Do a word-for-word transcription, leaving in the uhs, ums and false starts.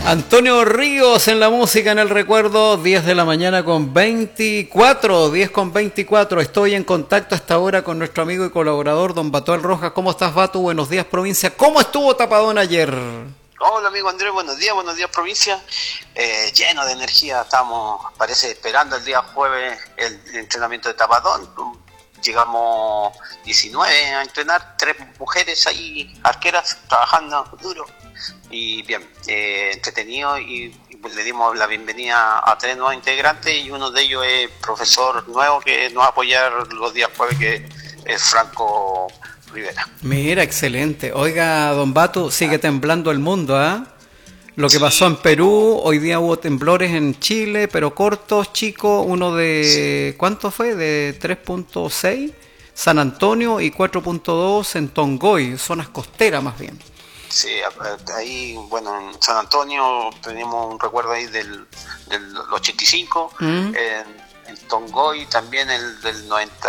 Antonio Ríos en la música, en el recuerdo, diez de la mañana con veinticuatro, diez con veinticuatro. Estoy en contacto hasta ahora con nuestro amigo y colaborador, don Batual Rojas. ¿Cómo estás, Batu? Buenos días, provincia. ¿Cómo estuvo Tapadón ayer? Hola, amigo Andrés, buenos días, buenos días, provincia. Eh, lleno de energía, estamos, parece, esperando el día jueves el, el entrenamiento de Tapadón. Llegamos diecinueve a entrenar, tres mujeres ahí, arqueras, trabajando duro. Y bien, eh, entretenido, y, y pues le dimos la bienvenida a tres nuevos integrantes, y uno de ellos es profesor nuevo que nos va a apoyar los días jueves, que es Franco Rivera. Mira, excelente. Oiga, don Batu, sigue temblando el mundo, ¿ah? ¿eh? Lo que sí pasó en Perú, hoy día hubo temblores en Chile, pero cortos, chicos, uno de, sí. ¿cuánto fue? De tres punto seis, San Antonio, y cuatro punto dos en Tongoy, zonas costeras más bien. Sí, ahí, bueno, en San Antonio tenemos un recuerdo ahí del, del ochenta y cinco, ¿Mm? en, en Tongoy también el del noventa